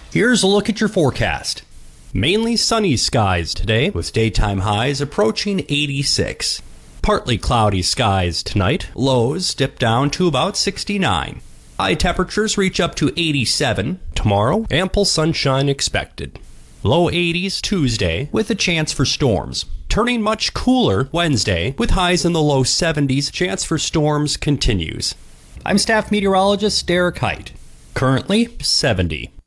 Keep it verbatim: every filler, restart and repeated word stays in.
Here's a look at your forecast. Mainly sunny skies today, with daytime highs approaching eighty-six. Partly cloudy skies tonight, lows dip down to about sixty-nine. High temperatures reach up to eighty-seven. Tomorrow, ample sunshine expected. Low eighties Tuesday, with a chance for storms. Turning much cooler Wednesday, with highs in the low seventies. Chance for storms continues. I'm Staff Meteorologist Derek Height. Currently seventy.